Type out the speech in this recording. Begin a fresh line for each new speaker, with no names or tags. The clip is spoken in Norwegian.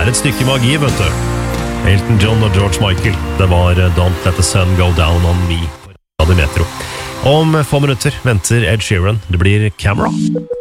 et stykke magi, vet du. Elton John og George Michael. Det var Don't Let the Sun Go Down on Me på Radio Metro. Om få minutter venter Ed Sheeran. Det blir Camera.